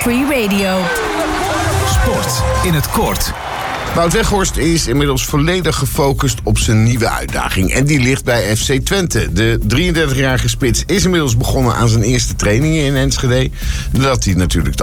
Free Radio. Sport in het kort. Wout Weghorst is inmiddels volledig gefocust op zijn nieuwe uitdaging. En die ligt bij FC Twente. De 33-jarige spits is inmiddels begonnen aan zijn eerste trainingen in Enschede. Nadat hij natuurlijk